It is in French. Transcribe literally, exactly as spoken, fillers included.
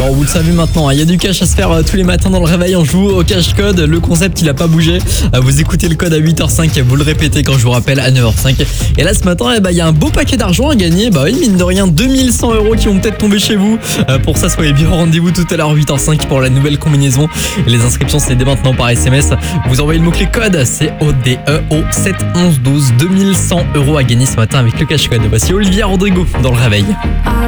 Bon, vous le savez maintenant, il y a du cash à se faire euh, tous les matins dans le réveil. On joue au cash code. Le concept, il a pas bougé. Euh, Vous écoutez le code à huit heures cinq, vous le répétez quand je vous rappelle à neuf heures cinq. Et là, ce matin, eh ben, il y a un beau paquet d'argent à gagner. Bah oui, mine de rien, deux mille cent euros qui vont peut-être tomber chez vous. Euh, Pour ça, soyez bien au rendez-vous tout à l'heure, huit heures cinq, pour la nouvelle combinaison. Et les inscriptions, c'est dès maintenant par S M S. Vous envoyez le mot-clé code, c'est O D E au sept onze douze. deux mille cent euros à gagner ce matin avec le cash code. Voici Olivia Rodrigo dans le réveil.